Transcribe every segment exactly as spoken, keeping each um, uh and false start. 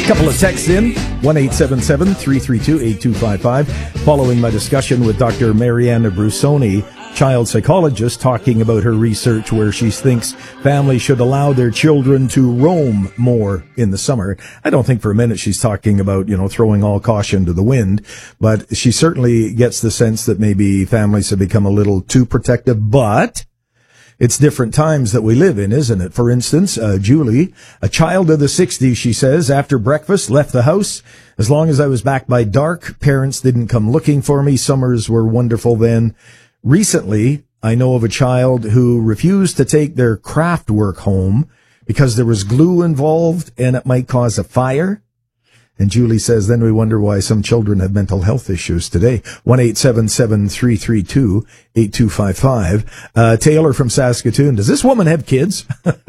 Couple of texts in, one eight seven seven, three three two, eight two five five. Following my discussion with Doctor Mariana Brusoni, child psychologist, talking about her research where she thinks families should allow their children to roam more in the summer. I don't think for a minute she's talking about, you know, throwing all caution to the wind, but she certainly gets the sense that maybe families have become a little too protective, but it's different times that we live in, isn't it? For instance, uh, Julie, a child of the sixties, she says, after breakfast, left the house. As long as I was back by dark, parents didn't come looking for me. Summers were wonderful then. Recently, I know of a child who refused to take their craft work home because there was glue involved and it might cause a fire. And Julie says, then we wonder why some children have mental health issues today. one eight seven seven, three three two, eight two five five. Uh, Taylor from Saskatoon, does this woman have kids?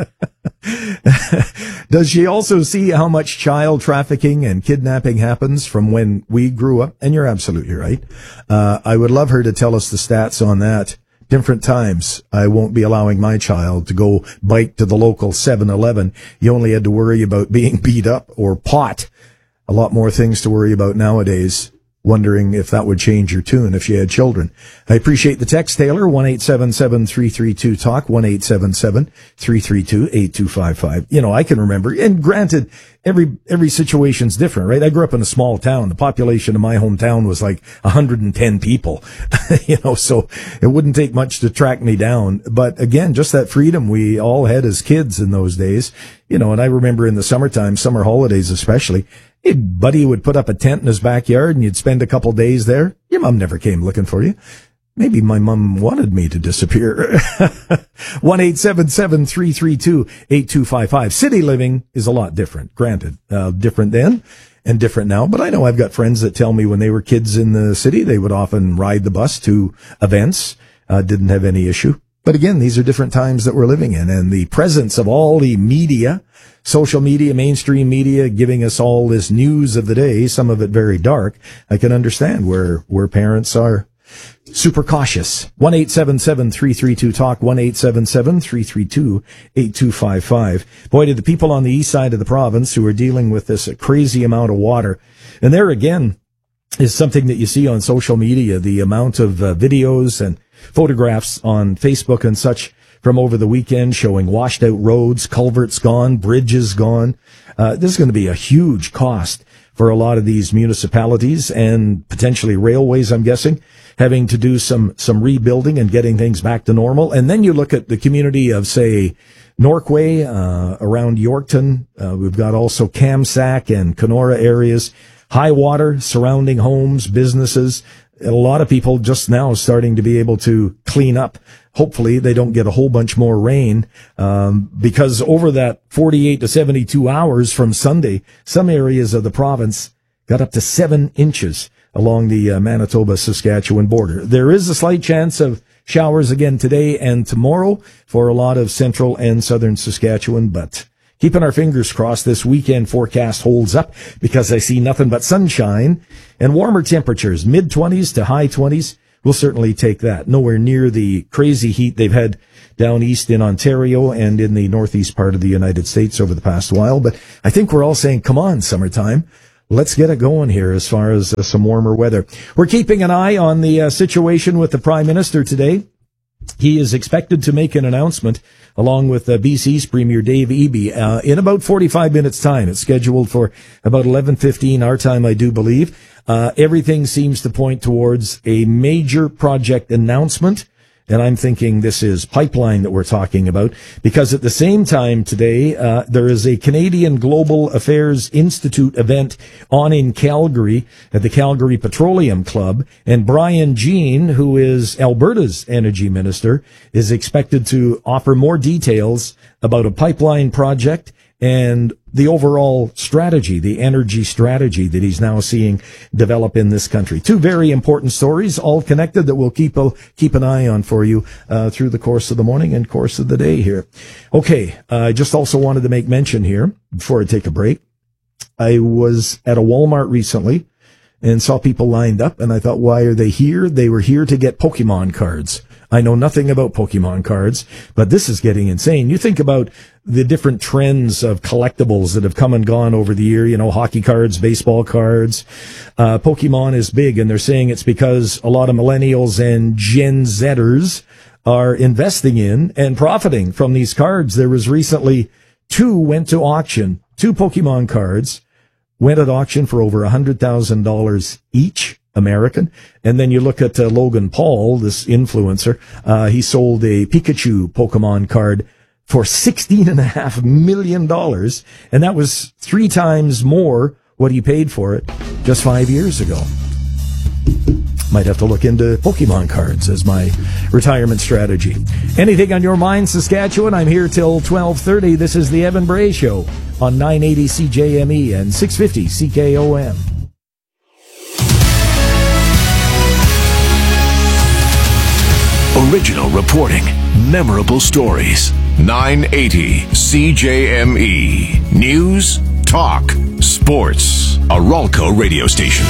Does she also see how much child trafficking and kidnapping happens from when we grew up? And you're absolutely right. Uh, I would love her to tell us the stats on that. Different times. I won't be allowing my child to go bike to the local seven eleven. You only had to worry about being beat up or pot. A lot more things to worry about nowadays. Wondering if that would change your tune if you had children. I appreciate the text, Taylor. one eight seven seven, three three two, talk. one eight seven seven, three three two, eight two five five. You know, I can remember, and granted, every, every situation's different, right? I grew up in a small town. The population of my hometown was like one hundred ten people, you know, so it wouldn't take much to track me down. But again, just that freedom we all had as kids in those days, you know, and I remember in the summertime, summer holidays especially, your buddy would put up a tent in his backyard and you'd spend a couple days there. Your mom never came looking for you. Maybe my mom wanted me to disappear. one eight seven seven, three three two, eight two five five. City living is a lot different, granted. Uh, different then and different now. But I know I've got friends that tell me when they were kids in the city, they would often ride the bus to events, uh, didn't have any issue. But again, these are different times that we're living in, and the presence of all the media, social media, mainstream media, giving us all this news of the day, some of it very dark. I can understand where, where parents are super cautious. one eight seven seven, three three two, talk, one eight seven seven, three three two, eight two five five. Boy, did the people on the east side of the province who are dealing with this crazy amount of water, and there again is something that you see on social media, the amount of uh, videos and photographs on Facebook and such from over the weekend showing washed out roads, culverts gone, bridges gone. Uh, this is going to be a huge cost for a lot of these municipalities and potentially railways, I'm guessing, having to do some, some rebuilding and getting things back to normal. And then you look at the community of, say, Norquay, uh, around Yorkton. Uh, we've got also Kamsack and Kenora areas, high water surrounding homes, businesses. A lot of people just now starting to be able to clean up. Hopefully they don't get a whole bunch more rain, um, because over that forty-eight to seventy-two hours from Sunday, some areas of the province got up to seven inches along the uh, Manitoba-Saskatchewan border. There is a slight chance of showers again today and tomorrow for a lot of central and southern Saskatchewan, but keeping our fingers crossed this weekend forecast holds up, because I see nothing but sunshine and warmer temperatures, mid-twenties to high twenties. We'll certainly take that. Nowhere near the crazy heat they've had down east in Ontario and in the northeast part of the United States over the past while. But I think we're all saying, come on, summertime. Let's get it going here as far as uh, some warmer weather. We're keeping an eye on the uh, situation with the Prime Minister today. He is expected to make an announcement along with uh, B C's Premier Dave Eby uh, in about forty-five minutes' time. It's scheduled for about eleven fifteen our time, I do believe. Uh, everything seems to point towards a major project announcement. And I'm thinking this is pipeline that we're talking about, because at the same time today, uh, there is a Canadian Global Affairs Institute event on in Calgary at the Calgary Petroleum Club. And Brian Jean, who is Alberta's energy minister, is expected to offer more details about a pipeline project and the overall strategy, the energy strategy that he's now seeing develop in this country. Two very important stories, all connected, that we'll keep a, keep an eye on for you uh, through the course of the morning and course of the day here. Okay, uh, I just also wanted to make mention here, before I take a break, I was at a Walmart recently and saw people lined up, and I thought, why are they here? They were here to get Pokemon cards. I know nothing about Pokemon cards, but this is getting insane. You think about the different trends of collectibles that have come and gone over the year, you know, hockey cards, baseball cards. Uh, Pokemon is big, and they're saying it's because a lot of millennials and Gen Zers are investing in and profiting from these cards. There was recently two went to auction, two Pokemon cards went at auction for over one hundred thousand dollars each, American. And then you look at uh, Logan Paul, this influencer, uh, he sold a Pikachu Pokemon card for sixteen and a half million dollars. And that was three times more what he paid for it just five years ago. Might have to look into Pokemon cards as my retirement strategy. Anything on your mind, Saskatchewan? I'm here till twelve thirty. This is the Evan Bray Show on nine eighty C J M E and six fifty C K O M. Original reporting, memorable stories. nine eighty C J M E. News, talk, sports. A Ralco radio station.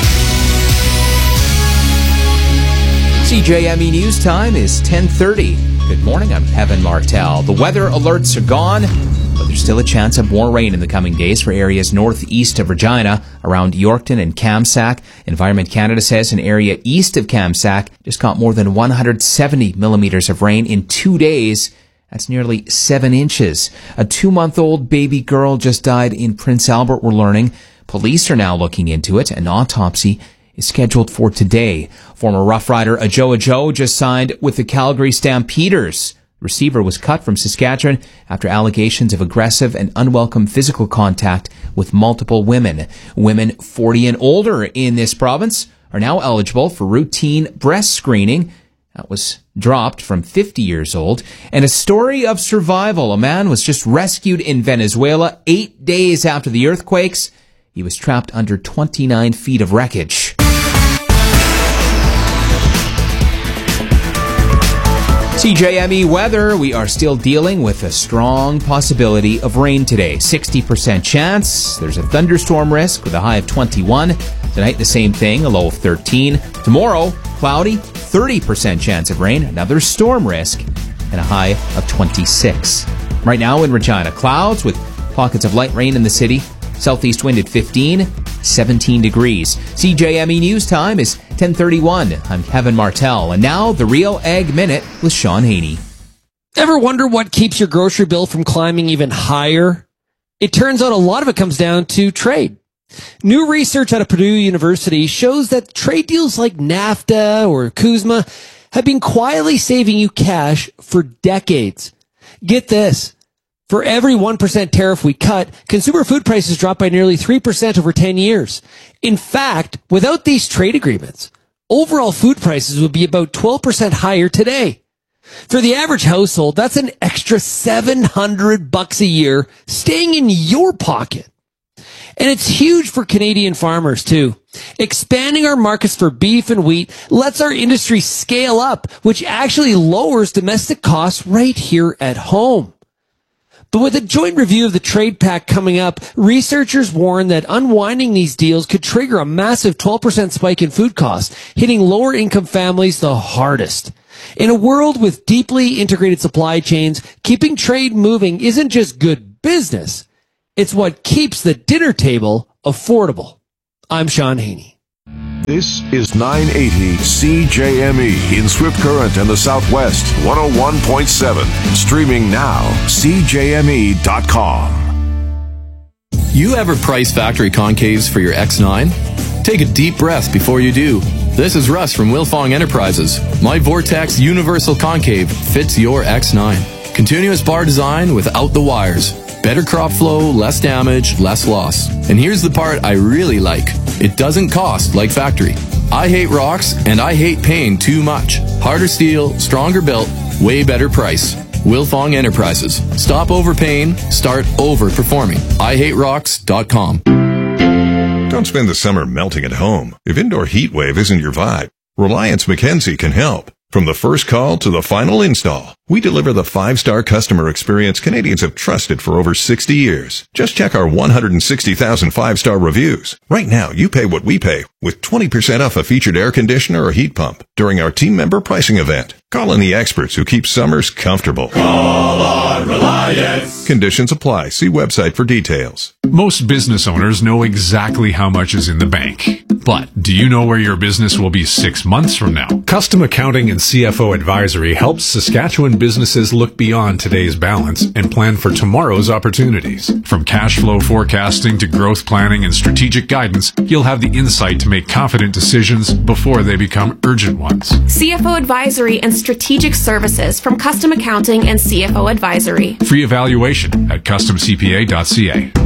C J M E News time is ten thirty. Good morning, I'm Evan Martell. The weather alerts are gone, but there's still a chance of more rain in the coming days for areas northeast of Regina, around Yorkton and Kamsack. Environment Canada says an area east of Kamsack just got more than one hundred seventy millimeters of rain in two days. That's nearly seven inches. A two-month-old baby girl just died in Prince Albert, we're learning. Police are now looking into it. An autopsy is scheduled for today. Former Rough Rider Ajo Ajo just signed with the Calgary Stampeders. The receiver was cut from Saskatchewan after allegations of aggressive and unwelcome physical contact with multiple women. Women forty and older in this province are now eligible for routine breast screening. That was dropped from fifty years old. And a story of survival. A man was just rescued in Venezuela eight days after the earthquakes. He was trapped under twenty-nine feet of wreckage. C J M E weather, we are still dealing with a strong possibility of rain today. sixty percent chance. There's a thunderstorm risk with a high of twenty-one. Tonight, the same thing, a low of thirteen. Tomorrow, cloudy, thirty percent chance of rain, another storm risk, and a high of twenty-six. Right now in Regina, clouds with pockets of light rain in the city. Southeast wind at fifteen, seventeen degrees. C J M E News time is ten thirty-one. I'm Kevin Martell, and now the Real Ag Minute with Sean Haney. Ever wonder what keeps your grocery bill from climbing even higher? It turns out a lot of it comes down to trade. New research out of Purdue University shows that trade deals like NAFTA or CUSMA have been quietly saving you cash for decades. Get this. For every one percent tariff we cut, consumer food prices drop by nearly three percent over ten years. In fact, without these trade agreements, overall food prices would be about twelve percent higher today. For the average household, that's an extra seven hundred bucks a year staying in your pocket. And it's huge for Canadian farmers, too. Expanding our markets for beef and wheat lets our industry scale up, which actually lowers domestic costs right here at home. But with a joint review of the trade pact coming up, researchers warn that unwinding these deals could trigger a massive twelve percent spike in food costs, hitting lower income families the hardest. In a world with deeply integrated supply chains, keeping trade moving isn't just good business. It's what keeps the dinner table affordable. I'm Sean Haney. This is nine eighty C J M E in Swift Current and the Southwest, one oh one point seven. Streaming now, C J M E dot com. You ever price factory concaves for your X nine? Take a deep breath before you do. This is Russ from Wilfong Enterprises. My Vortex Universal Concave fits your X nine. Continuous bar design without the wires. Better crop flow, less damage, less loss. And here's the part I really like. It doesn't cost like factory. I hate rocks and I hate paying too much. Harder steel, stronger built, way better price. Wilfong Enterprises. Stop overpaying, start overperforming. I hate rocks dot com. Don't spend the summer melting at home. If indoor heat wave isn't your vibe, Reliance Mackenzie can help. From the first call to the final install, We deliver the five-star customer experience Canadians have trusted for over sixty years. Just check our one hundred sixty thousand five-star reviews. Right now, you pay what we pay with twenty percent off a featured air conditioner or heat pump during our team member pricing event. Call in the experts who keep summers comfortable. Call on Reliance. Conditions apply. See website for details. Most business owners know exactly how much is in the bank. But do you know where your business will be six months from now? Custom Accounting and C F O Advisory helps Saskatchewan businesses look beyond today's balance and plan for tomorrow's opportunities. From cash flow forecasting to growth planning and strategic guidance, you'll have the insight to make confident decisions before they become urgent ones. C F O Advisory and Strategic Services from Custom Accounting and C F O Advisory. Free evaluation at custom c p a dot c a.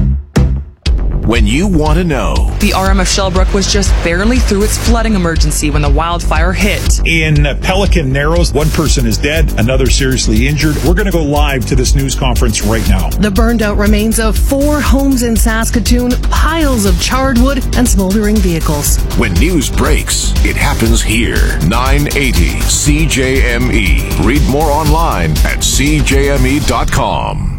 When you want to know. The R M F Shellbrook was just barely through its flooding emergency when the wildfire hit. In Pelican Narrows, one person is dead, another seriously injured. We're going to go live to this news conference right now. The burned out remains of four homes in Saskatoon, piles of charred wood, and smoldering vehicles. When news breaks, it happens here. nine eighty C J M E. Read more online at c j m e dot com.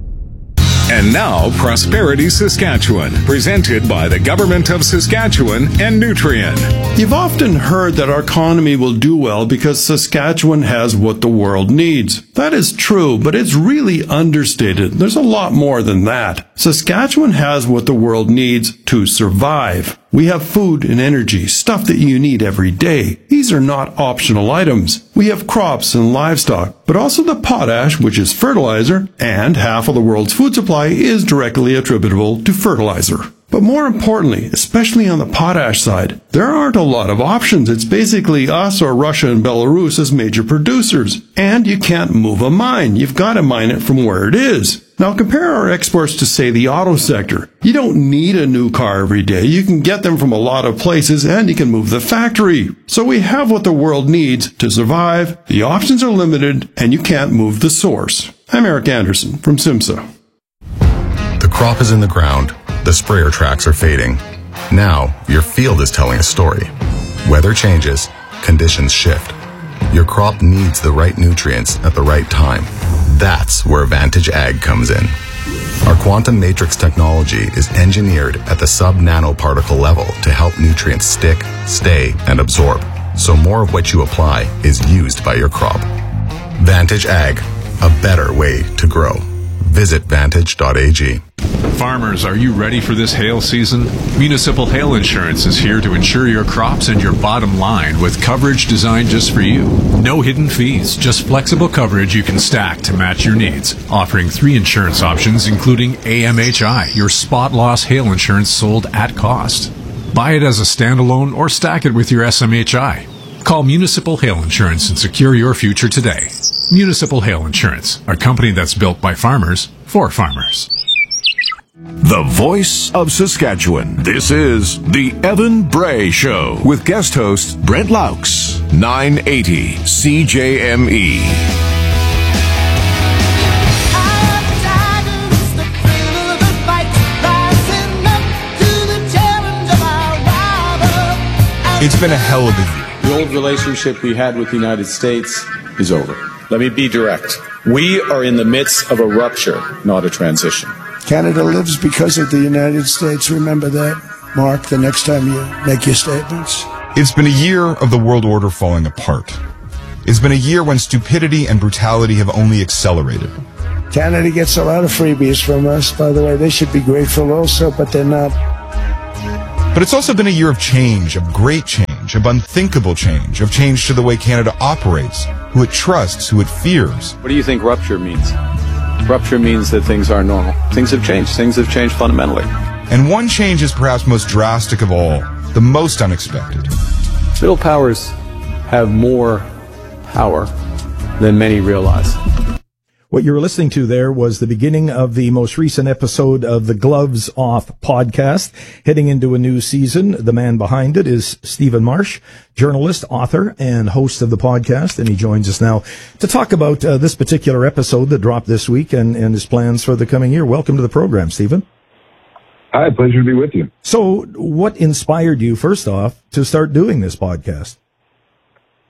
And now, Prosperity Saskatchewan, presented by the Government of Saskatchewan and Nutrien. You've often heard that our economy will do well because Saskatchewan has what the world needs. That is true, but it's really understated. There's a lot more than that. Saskatchewan has what the world needs to survive. We have food and energy, stuff that you need every day. These are not optional items. We have crops and livestock, but also the potash, which is fertilizer, and half of the world's food supply is directly attributable to fertilizer. But more importantly, especially on the potash side, there aren't a lot of options. It's basically us or Russia and Belarus as major producers. And you can't move a mine. You've got to mine it from where it is. Now compare our exports to, say, the auto sector. You don't need a new car every day. You can get them from a lot of places and you can move the factory. So we have what the world needs to survive. The options are limited and you can't move the source. I'm Eric Anderson from SIMSA. The crop is in the ground. The sprayer tracks are fading. Now, your field is telling a story. Weather changes, conditions shift. Your crop needs the right nutrients at the right time. That's where Vantage Ag comes in. Our quantum matrix technology is engineered at the sub-nanoparticle level to help nutrients stick, stay, and absorb, so more of what you apply is used by your crop. Vantage Ag, a better way to grow. Visit vantage dot a g. Farmers, are you ready for this hail season? Municipal Hail Insurance is here to insure your crops and your bottom line with coverage designed just for you. No hidden fees, just flexible coverage you can stack to match your needs. Offering three insurance options, including A M H I, your spot loss hail insurance sold at cost. Buy it as a standalone or stack it with your S M H I. Call Municipal Hail Insurance and secure your future today. Municipal Hail Insurance, a company that's built by farmers for farmers. The voice of Saskatchewan. This is The Evan Bray Show with guest host Brent Laux. nine eighty C J M E. It's been a hell of a year. The old relationship we had with the United States is over. Let me be direct. We are in the midst of a rupture, not a transition. Canada lives because of the United States. Remember that, Mark, the next time you make your statements. It's been a year of the world order falling apart. It's been a year when stupidity and brutality have only accelerated. Canada gets a lot of freebies from us, by the way. They should be grateful also, but they're not. But it's also been a year of change, of great change, of unthinkable change, of change to the way Canada operates, who it trusts, who it fears. What do you think rupture means? Rupture means that things aren't normal. Things have changed. Things have changed fundamentally. And one change is perhaps most drastic of all, the most unexpected. Middle powers have more power than many realize. What you were listening to there was the beginning of the most recent episode of the Gloves Off podcast. Heading into a new season, the man behind it is Stephen Marsh, journalist, author, and host of the podcast, and he joins us now to talk about uh, this particular episode that dropped this week and, and his plans for the coming year. Welcome to the program, Stephen. Hi, pleasure to be with you. So what inspired you, first off, to start doing this podcast?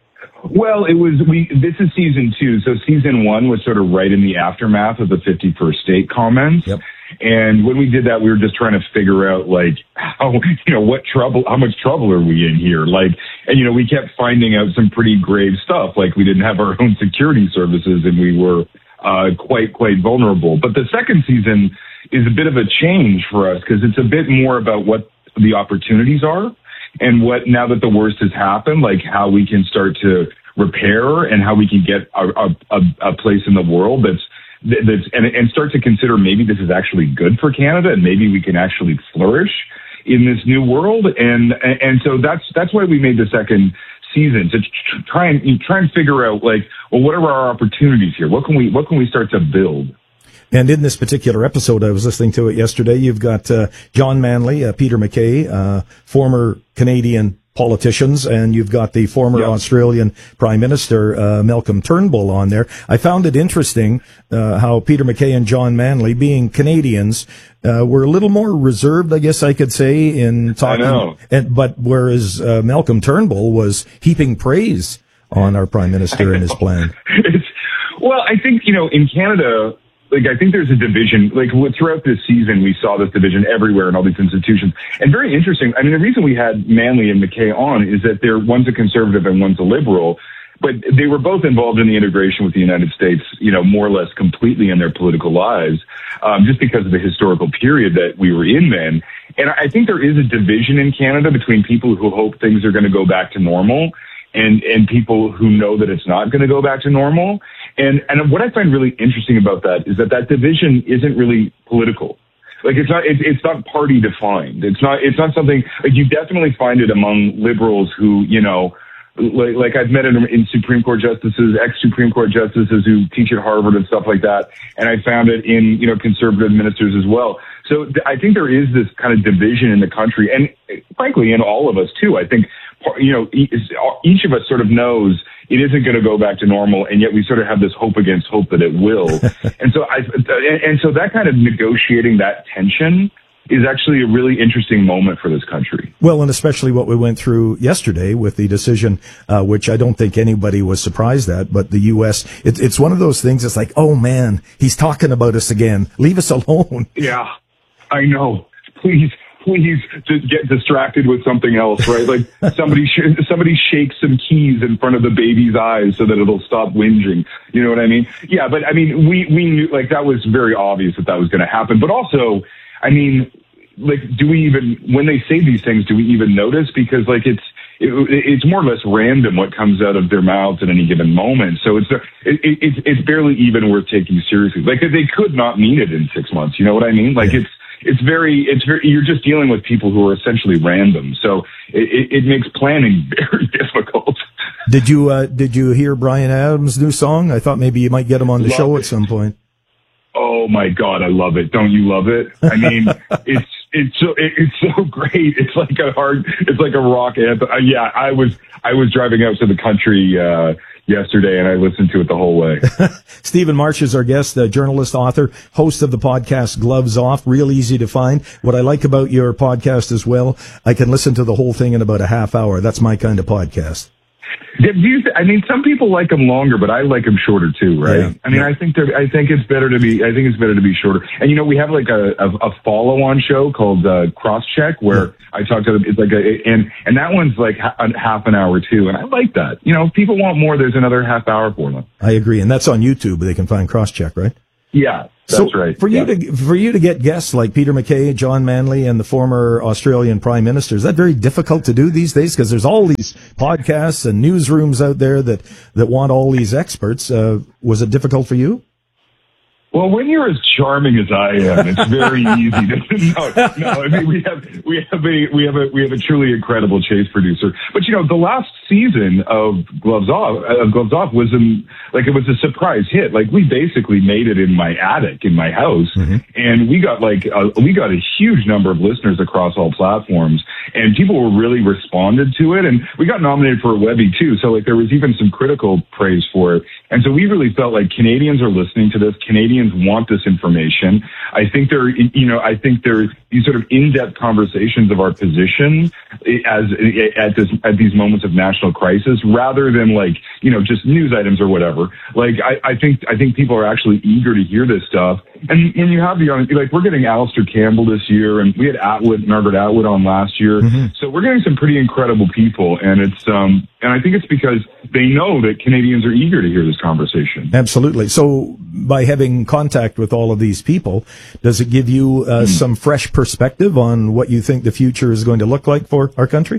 Well, it was, we, this is season two. So season one was sort of right in the aftermath of the fifty-first state comments. Yep. And when we did that, we were just trying to figure out, like, how, you know, what trouble, how much trouble are we in here? Like, and, you know, we kept finding out some pretty grave stuff. Like, we didn't have our own security services and we were, uh, quite, quite vulnerable. But the second season is a bit of a change for us because it's a bit more about what the opportunities are. And what, now that the worst has happened, like how we can start to repair and how we can get a, a, a place in the world that's, that's, and, and start to consider maybe this is actually good for Canada and maybe we can actually flourish in this new world. And, and so that's, that's why we made the second season, to try and, try and figure out, like, well, what are our opportunities here? What can we, what can we start to build? And in this particular episode, I was listening to it yesterday, you've got uh, John Manley, uh, Peter MacKay, uh, former Canadian politicians, and you've got the former yeah. Australian Prime Minister, uh, Malcolm Turnbull, on there. I found it interesting uh, how Peter MacKay and John Manley, being Canadians, uh, were a little more reserved, I guess I could say, in talking. I know. And, but whereas uh, Malcolm Turnbull was heaping praise on our Prime Minister and his plan. It's, well, I think, you know, in Canada, like, I think there's a division, like, throughout this season, we saw this division everywhere in all these institutions. And very interesting, I mean, the reason we had Manley and MacKay on is that they're, one's a conservative and one's a liberal, but they were both involved in the integration with the United States, you know, more or less completely in their political lives, um, just because of the historical period that we were in then. And I think there is a division in Canada between people who hope things are going to go back to normal and, and people who know that it's not going to go back to normal. And, and what I find really interesting about that is that that division isn't really political. Like, it's not, it, it's not party defined. It's not, it's not something, like, you definitely find it among liberals who, you know, like, like I've met in, in Supreme Court justices, ex-Supreme Court justices who teach at Harvard and stuff like that. And I found it in, you know, conservative ministers as well. So th- I think there is this kind of division in the country, and frankly, in all of us too. I think, you know, each of us sort of knows it isn't going to go back to normal, and yet we sort of have this hope against hope that it will. and so I, and so that kind of negotiating that tension is actually a really interesting moment for this country. Well, and especially what we went through yesterday with the decision, uh, which I don't think anybody was surprised at, but the U S, it, it's one of those things. It's like, oh man, he's talking about us again. Leave us alone. Yeah, I know. Please. Please just get distracted with something else, right? Like somebody sh- somebody shakes some keys in front of the baby's eyes so that it'll stop whinging. You know what I mean? Yeah, but I mean, we, we knew, like, that was very obvious that that was going to happen. But also, I mean, like, do we even, when they say these things, do we even notice? Because, like, it's, it, it's more or less random what comes out of their mouths at any given moment. So it's, it, it, it's, it's barely even worth taking seriously. Like, they could not mean it in six months. You know what I mean? Like, it's, It's very, it's very, you're just dealing with people who are essentially random. So it, it makes planning very difficult. Did you, uh, did you hear Bryan Adams' new song? I thought maybe you might get him on the love show it. at some point. Oh my God, I love it. Don't you love it? I mean, it's, it's so, it, it's so great. It's like a hard, it's like a rock anthem. Uh, yeah, I was, I was driving out to the country, uh, yesterday, and I listened to it the whole way. Stephen Marsh is our guest, a journalist, author, host of the podcast Gloves Off. Real easy to find. What I like about your podcast as well, I can listen to the whole thing in about a half hour. That's my kind of podcast. Do you th- I mean, some people like them longer, but I like them shorter too, right? Yeah. I mean, I think they're, I think it's better to be, I think it's better to be shorter. And you know, we have like a, a, a follow-on show called uh, Crosscheck, where yeah. I talk to them. It's like a, and and that one's like ha- half an hour too, and I like that. You know, if people want more, there's another half hour for them. I agree, and that's on YouTube. They can find Crosscheck, right? Yeah, that's so right. For you yeah. to for you to get guests like Peter MacKay, John Manley, and the former Australian Prime Minister, is that very difficult to do these days? Because there's all these podcasts and newsrooms out there that, that want all these experts. Uh, was it difficult for you? Well, when you're as charming as I am, it's very easy to, no, no, I mean, we have, we have a, we have a, we have a truly incredible chase producer. But you know, the last season of Gloves Off, uh, Gloves Off was in, like, it was a surprise hit. Like, we basically made it in my attic, in my house. Mm-hmm. And we got like, a, we got a huge number of listeners across all platforms, and people were really responded to it. And we got nominated for a Webby too. So like, there was even some critical praise for it. And so we really felt like Canadians are listening to this. Canadians Canadians want this information. I think there, you know, I think there these sort of in-depth conversations of our position as at this at these moments of national crisis, rather than like, you know, just news items or whatever. Like, I, I think I think people are actually eager to hear this stuff. And when you have the like, we're getting Alistair Campbell this year, and we had Atwood, Margaret Atwood on last year. Mm-hmm. So we're getting some pretty incredible people, and it's um, and I think it's because they know that Canadians are eager to hear this conversation. Absolutely. So by having contact with all of these people, does it give you uh, mm-hmm. some fresh perspective on what you think the future is going to look like for our country?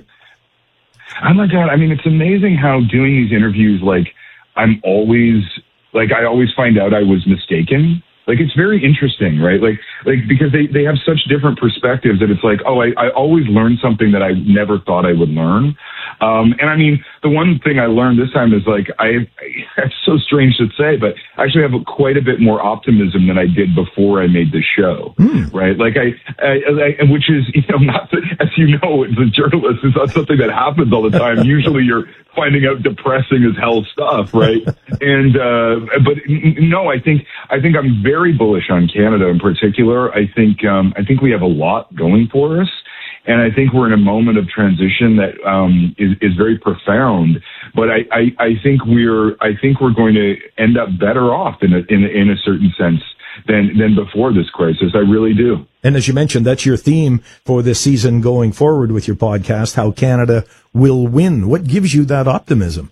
Oh my God. I mean, it's amazing how doing these interviews, like, I'm always, like, I always find out I was mistaken. Like, it's very interesting, right? Like, like because they, they have such different perspectives that it's like, oh, I, I always learn something that I never thought I would learn. Um, and I mean, the one thing I learned this time is like, I, I it's so strange to say, but I actually have a, quite a bit more optimism than I did before I made the show, mm. right? Like I, I, I, which is, you know, not, that, as you know, as a journalist, it's not something that happens all the time. Usually you're finding out depressing as hell stuff, right? and, uh, but no, I think, I think I'm very bullish on Canada in particular. I think, um, I think we have a lot going for us. And I think we're in a moment of transition that um, is, is very profound. But I, I, I think we're I think we're going to end up better off in a, in a, in a certain sense than than before this crisis. I really do. And as you mentioned, that's your theme for this season going forward with your podcast, how Canada will win. What gives you that optimism?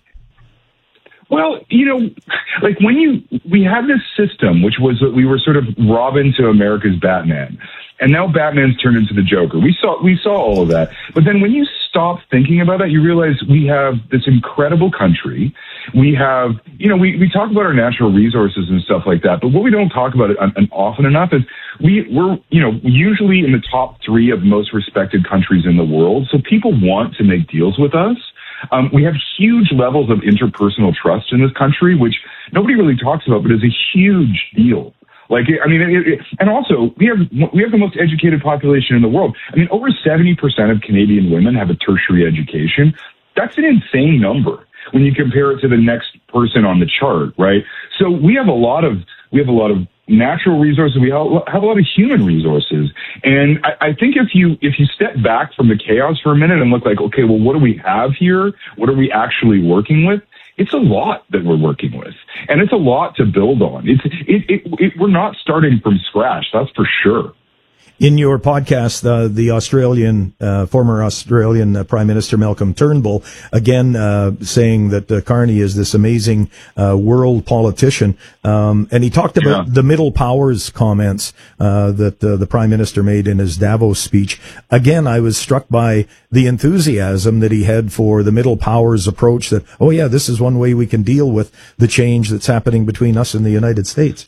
Well, you know, like when you, we had this system, which was that we were sort of Robin to America's Batman. And now Batman's turned into the Joker. We saw, we saw all of that. But then when you stop thinking about that, you realize we have this incredible country. We have, you know, we, we talk about our natural resources and stuff like that. But what we don't talk about it often enough is we, we're, you know, usually in the top three of most respected countries in the world. So people want to make deals with us. Um, we have huge levels of interpersonal trust in this country, which nobody really talks about, but is a huge deal. Like, I mean, it, it, and also we have we have the most educated population in the world. I mean, over seventy percent of Canadian women have a tertiary education. That's an insane number when you compare it to the next person on the chart, right? So we have a lot of we have a lot of natural resources. We have a lot of human resources, and I, I think if you if you step back from the chaos for a minute and look like, okay, well, what do we have here? What are we actually working with? It's a lot that we're working with, and it's a lot to build on. It's it, it, it we're not starting from scratch, that's for sure. In your podcast, uh, the Australian, uh, former Australian uh, Prime Minister Malcolm Turnbull, again, uh, saying that uh, Carney is this amazing, uh, world politician. Um, and he talked about yeah. the middle powers comments, uh, that uh, the Prime Minister made in his Davos speech. Again, I was struck by the enthusiasm that he had for the middle powers approach that, oh yeah, this is one way we can deal with the change that's happening between us and the United States.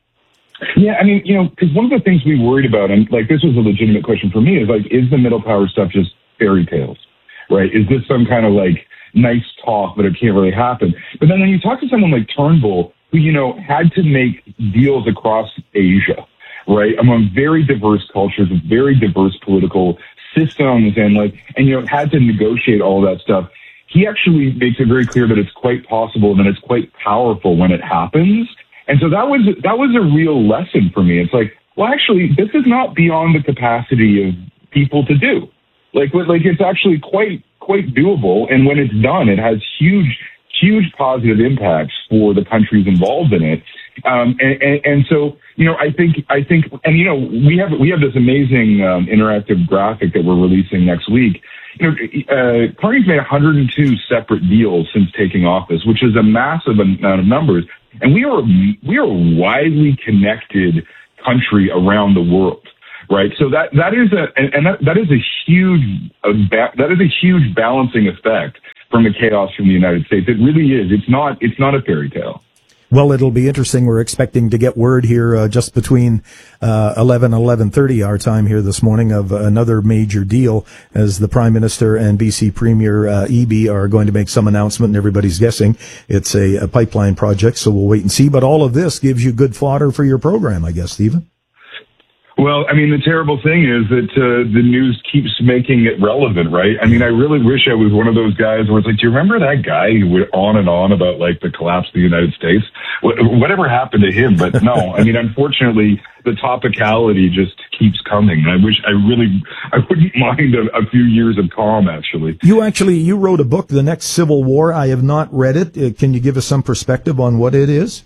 Yeah, I mean, you know, because one of the things we worried about, and like this was a legitimate question for me, is like, is the middle power stuff just fairy tales, right? Is this some kind of like nice talk, but it can't really happen? But then when you talk to someone like Turnbull, who, you know, had to make deals across Asia, right, among very diverse cultures with very diverse political systems, and like, and, you know, had to negotiate all that stuff, he actually makes it very clear that it's quite possible and that it's quite powerful when it happens. And so that was that was a real lesson for me. It's like, well, actually, this is not beyond the capacity of people to do. Like, like it's actually quite quite doable. And when it's done, it has huge, huge positive impacts for the countries involved in it. Um, and, and, and so, you know, I think I think, and you know, we have we have this amazing um, interactive graphic that we're releasing next week. You know, uh, Carney's made one hundred two separate deals since taking office, which is a massive amount of numbers. And we are we are a widely connected country around the world, right? So that that is a and, and that, that is a huge a ba- that is a huge balancing effect from the chaos from the United States. It really is. It's not it's not a fairy tale. Well, it'll be interesting. We're expecting to get word here uh, just between uh, eleven, eleven thirty our time here this morning of another major deal, as the Prime Minister and B C Premier uh, Eby are going to make some announcement, and everybody's guessing it's a, a pipeline project, so we'll wait and see. But all of this gives you good fodder for your program, I guess, Stephen. Well, I mean, the terrible thing is that uh, the news keeps making it relevant, right? I mean, I really wish I was one of those guys where it's like, do you remember that guy who went on and on about, like, the collapse of the United States? What, whatever happened to him? But no, I mean, unfortunately, the topicality just keeps coming. And I wish, I really, I wouldn't mind a, a few years of calm, actually. You actually, you wrote a book, The Next Civil War. I have not read it. Uh, can you give us some perspective on what it is?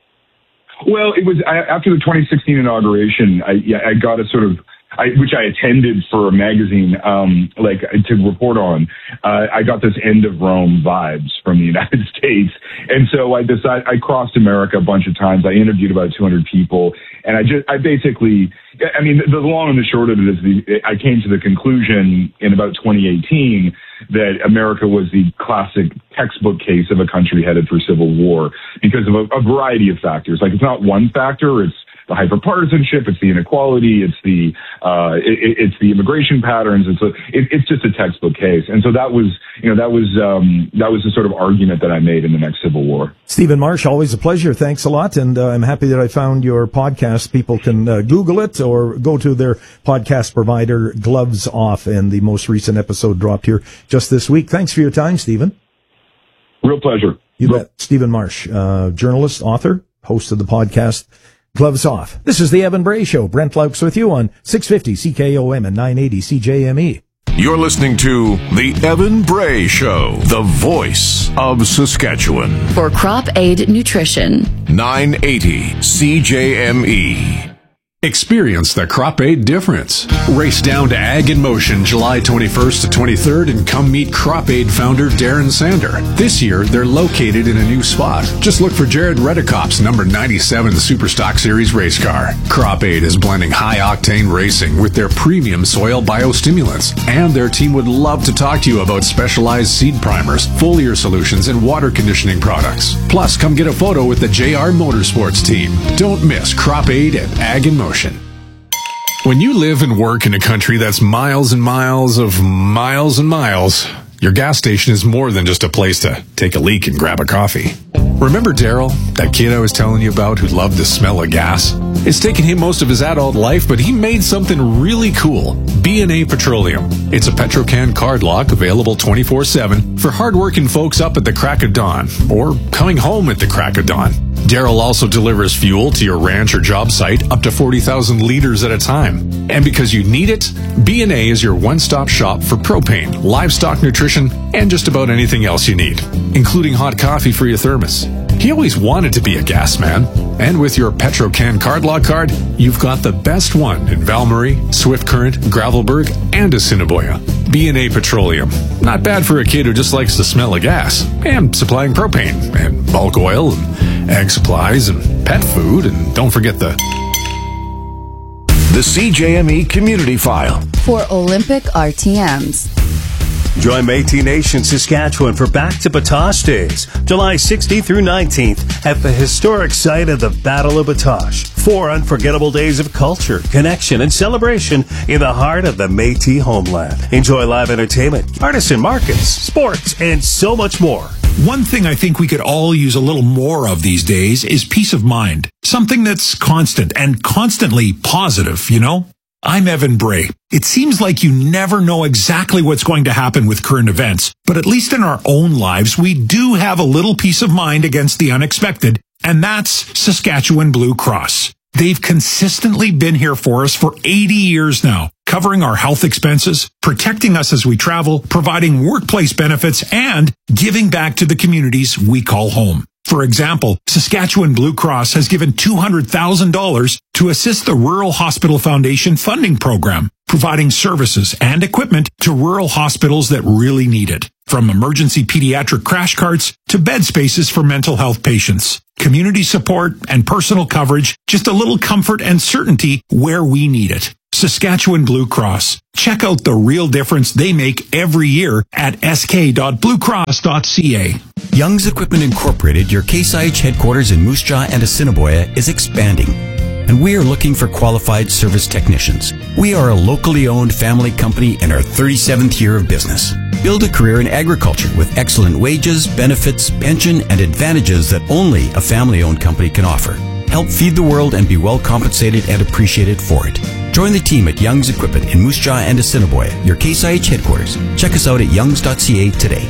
Well, it was I, after the twenty sixteen inauguration. I, yeah, I got a sort of, I, which I attended for a magazine, um, like to report on. Uh, I got this end of Rome vibes from the United States, and so I decided I crossed America a bunch of times. I interviewed about two hundred people, and I just, I basically, I mean, the, the long and the short of it is, the, I came to the conclusion in about twenty eighteen that America was the classic textbook case of a country headed for civil war because of a, a variety of factors. Like, it's not one factor, it's the hyperpartisanship, it's the inequality, it's the uh, it, it's the immigration patterns. It's a, it, it's just a textbook case, and so that was you know that was um, that was the sort of argument that I made in The Next Civil War. Stephen Marsh, always a pleasure. Thanks a lot, and uh, I'm happy that I found your podcast. People can uh, Google it or go to their podcast provider. Gloves Off, and the most recent episode dropped here just this week. Thanks for your time, Stephen. Real pleasure. You bet. Stephen Marsh, uh, journalist, author, host of the podcast Gloves Off. This is the Evan Bray Show. Brent Laux with you on six fifty C K O M and nine eighty C J M E. You're listening to the Evan Bray Show, the voice of Saskatchewan. For Crop Aid Nutrition. nine eighty C J M E. Experience the Crop Aid difference. Race down to Ag in Motion July twenty-first to twenty-third and come meet Crop Aid founder Darren Sander. This year, they're located in a new spot. Just look for Jared Redekop's number ninety-seven Superstock Series race car. Crop Aid is blending high-octane racing with their premium soil biostimulants. And their team would love to talk to you about specialized seed primers, foliar solutions, and water conditioning products. Plus, come get a photo with the J R Motorsports team. Don't miss Crop Aid at Ag in Motion. When you live and work in a country that's miles and miles of miles and miles, your gas station is more than just a place to take a leak and grab a coffee. Remember Daryl, that kid I was telling you about who loved the smell of gas? It's taken him most of his adult life, but he made something really cool. B and A Petroleum. It's a Petrocan card lock available twenty-four seven for hardworking folks up at the crack of dawn or coming home at the crack of dawn. Daryl also delivers fuel to your ranch or job site up to forty thousand liters at a time. And because you need it, B and A is your one-stop shop for propane, livestock nutrition, and just about anything else you need, including hot coffee for your thermos. He always wanted to be a gas man, and with your Petrocan card lock card, you've got the best one in Valmarie, Swift Current, Gravelburg, and Assiniboia. B and A Petroleum. Not bad for a kid who just likes the smell of gas, and supplying propane, and bulk oil, and ag supplies, and pet food, and don't forget the... The C J M E Community File. For Olympic R T Ms. Join Métis Nation Saskatchewan for Back to Batoche Days, July sixteenth through nineteenth at the historic site of the Battle of Batoche. Four unforgettable days of culture, connection, and celebration in the heart of the Métis homeland. Enjoy live entertainment, artisan markets, sports, and so much more. One thing I think we could all use a little more of these days is peace of mind. Something that's constant and constantly positive, you know? I'm Evan Bray. It seems like you never know exactly what's going to happen with current events, but at least in our own lives, we do have a little peace of mind against the unexpected, and that's Saskatchewan Blue Cross. They've consistently been here for us for eighty years now, covering our health expenses, protecting us as we travel, providing workplace benefits, and giving back to the communities we call home. For example, Saskatchewan Blue Cross has given two hundred thousand dollars to assist the Rural Hospital Foundation funding program, providing services and equipment to rural hospitals that really need it. From emergency pediatric crash carts to bed spaces for mental health patients. Community support and personal coverage, just a little comfort and certainty where we need it. Saskatchewan Blue Cross. Check out the real difference they make every year at s k dot blue cross dot c a. Young's Equipment Incorporated, your Case I H headquarters in Moose Jaw and Assiniboia, is expanding, and we are looking for qualified service technicians. We are a locally owned family company in our thirty-seventh year of business. Build a career in agriculture with excellent wages, benefits, pension, and advantages that only a family-owned company can offer. Help feed the world and be well compensated and appreciated for it. Join the team at Young's Equipment in Moose Jaw and Assiniboia, your Case I H headquarters. Check us out at youngs dot c a today.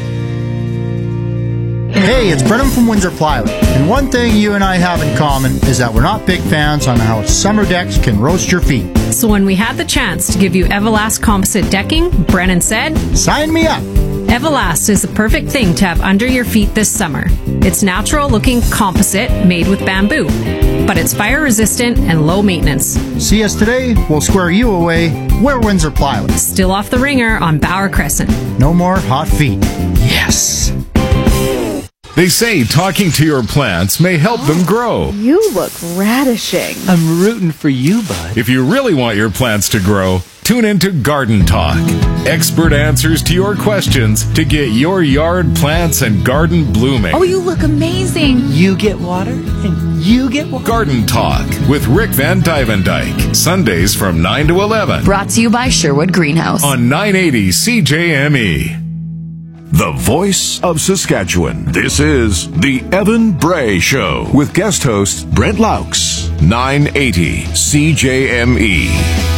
Hey, it's Brennan from Windsor Plywood, and one thing you and I have in common is that we're not big fans on how summer decks can roast your feet. So when we had the chance to give you Everlast composite decking, Brennan said, "Sign me up." Everlast is the perfect thing to have under your feet this summer. It's natural-looking composite made with bamboo, but it's fire-resistant and low maintenance. See us today, we'll square you away. We're Windsor Plywood. Still off the ringer on Bauer Crescent. No more hot feet. Yes. They say talking to your plants may help them grow. You look radishing. I'm rooting for you, bud. If you really want your plants to grow, tune into Garden Talk. Expert answers to your questions to get your yard plants and garden blooming. Oh, you look amazing. You get water, and you get water. Garden Talk with Rick Van Dyvendyke. Sundays from nine to eleven. Brought to you by Sherwood Greenhouse. On nine eighty C J M E. The voice of Saskatchewan. This is The Evan Bray Show with guest host Brent Laux. nine eighty C J M E.